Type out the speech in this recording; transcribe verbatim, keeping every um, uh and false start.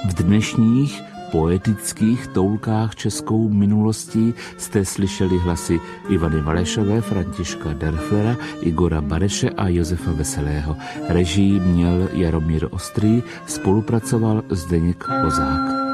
V dnešních poetických toulkách českou minulostí jste slyšeli hlasy Ivany Valešové, Františka Derflera, Igora Bareše a Josefa Veselého. Režii měl Jaromír Ostrý, spolupracoval Zdeněk Kozák.